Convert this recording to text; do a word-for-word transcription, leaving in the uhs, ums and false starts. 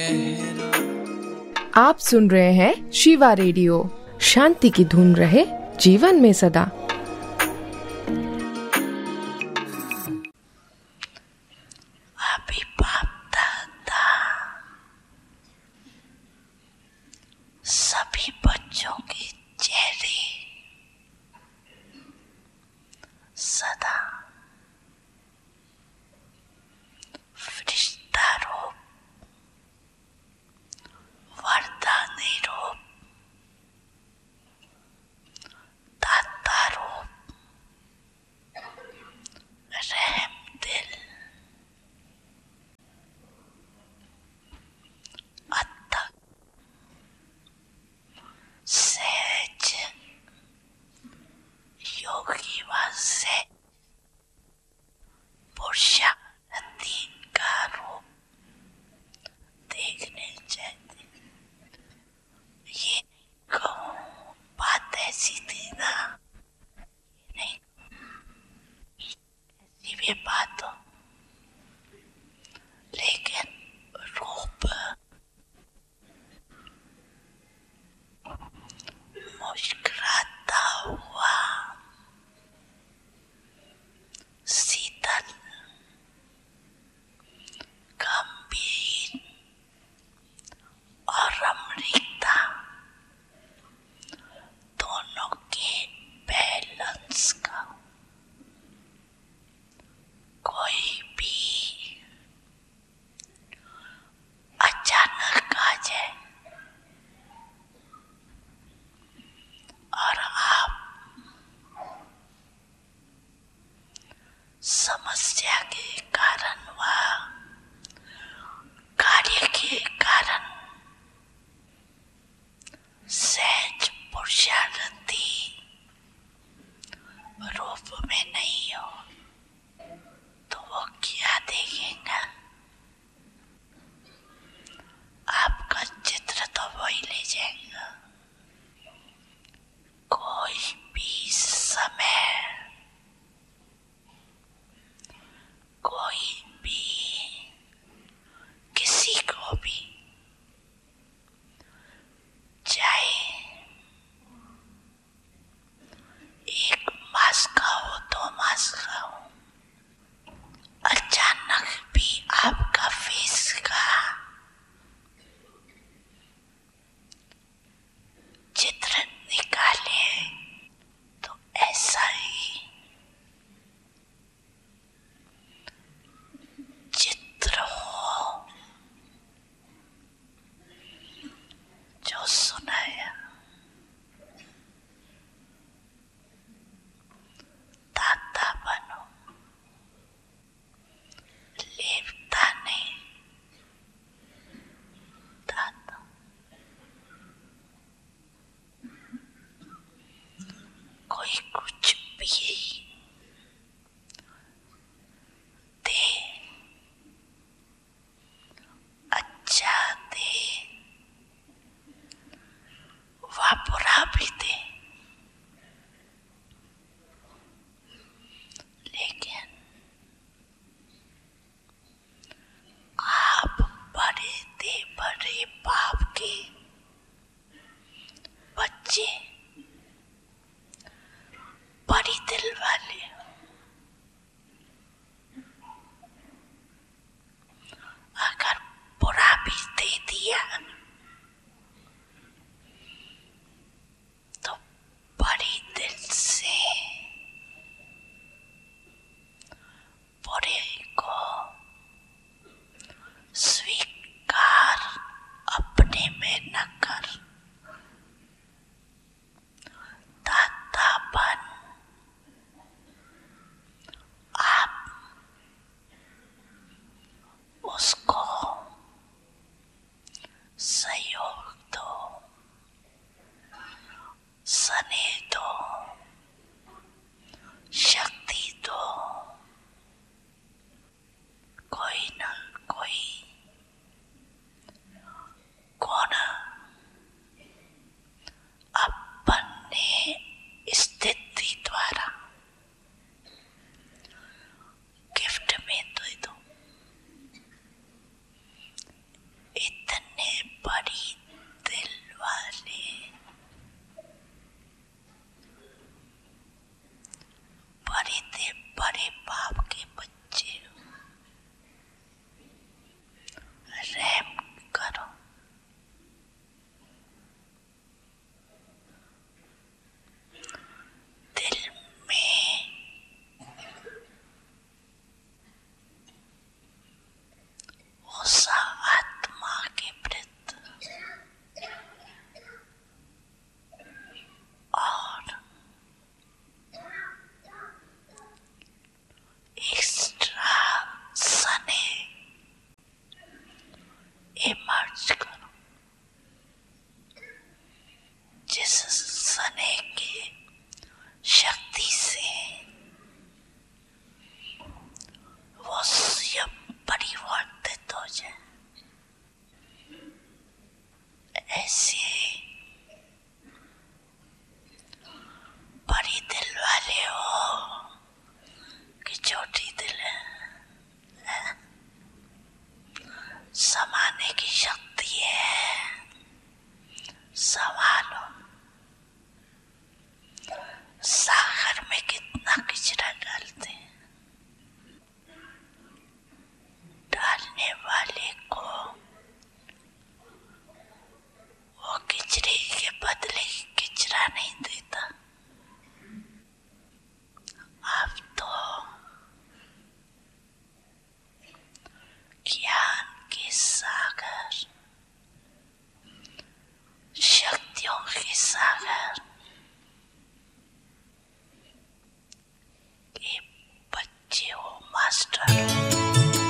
आप सुन रहे हैं शिवा रेडियो। शांति की धुन रहे जीवन में सदा। अभी बाप दादा सभी बच्चों के चेहरे सदा फरिश्ता रूप, वरदानी रूप, दाता रूप, रहम दिल, अत्ता, सहज, योगी व सहज, पुरुषार्थी का रूप देखने चाहिए। ये कहूँ बात ऐसी थी ना, नहीं ऐसी भी बात हो, लेकिन रूप मुस्कुराता हुआ, शीतल, गंभीर और रमणीकता दोनों के बैलेंस का कोई भी अचानक आ जाए और आप समस्या के कारण व कार्य के कारण सहज पुरुषार्थी रूप में नहीं हो तो वो क्या देखेगा? आपका चित्र तो वही ले जाएगा। कोई भी समय, कोई भी किसी को भी, चाहे एक मास का हो, दो मास का हो, अचानक भी आपका फेस का चित्र निकाले तो ऐसा ही चित्र हो जो सुनाया। दाता बनो, लेवता नहीं, दाता। कोई कुछ भी दे, अच्छा दे व बुरा भी दे, लेकिन आप बड़े दे बड़े बाप के बच्चे, बड़ी दिल वाले, अगर बुरा भी दे दिया तो बड़ी दिल से बुरे को स्वीकार अपने में न कर। दाता बन, आप उसको सहयोग दो, स्नेह दो, शक्ति दो। कोई न कोई कौन अपने स्थिति द्वारा गिफ्ट में दे दो। इतना मार्च करो, जिस सने की शक्ति से वो स्वयं परिवर्तित हो जाए। ऐसे बड़ी दिल वाले हो कि छोटी दिल है, समझ